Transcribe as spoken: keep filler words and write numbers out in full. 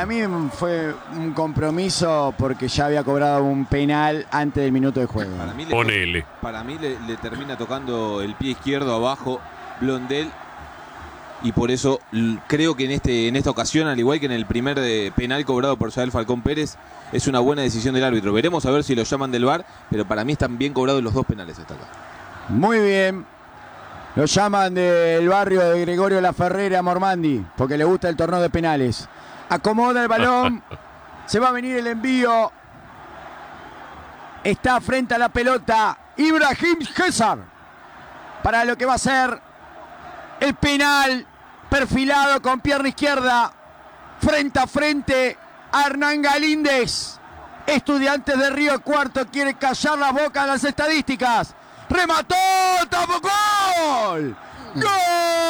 para mí fue un compromiso porque ya había cobrado un penal antes del minuto de juego. Para mí le, Ponele. Para mí le, le termina tocando el pie izquierdo abajo Blondel. Y por eso creo que en este en esta ocasión, al igual que en el primer de penal cobrado por Yael Falcón Pérez, es una buena decisión del árbitro. Veremos a ver si lo llaman del V A R, pero para mí están bien cobrados los dos penales hasta acá. Muy bien. Lo llaman del barrio de Gregorio La Ferrera, Mormandi, porque le gusta el torneo de penales. Acomoda el balón. Se va a venir el envío. Está frente a la pelota Ibrahim César para lo que va a ser el penal, perfilado con pierna izquierda, frente a frente a Hernán Galíndez. Estudiantes de Río Cuarto quiere callar las bocas de las estadísticas. ¡Remató! ¡Tapó! ¡Gol! ¡Gol!